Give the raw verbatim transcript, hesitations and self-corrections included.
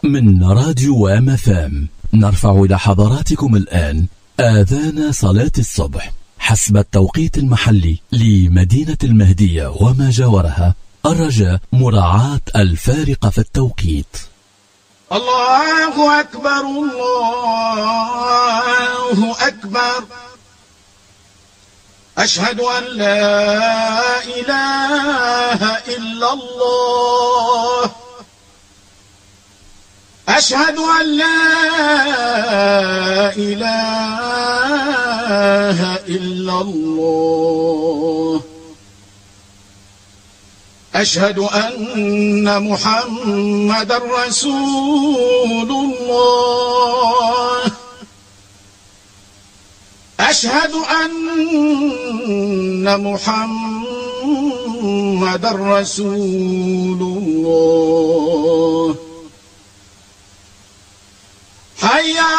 من راديو أم اف ام نرفع إلى حضراتكم الآن آذان صلاة الصبح حسب التوقيت المحلي لمدينة المهدية وما جاورها، الرجاء مراعاة الفارق في التوقيت. الله أكبر الله أكبر، أشهد أن لا إله إلا الله، أشهد أن لا إله إلا الله، أشهد أن محمدًا رسول الله، أشهد أن محمدًا رسول الله. حي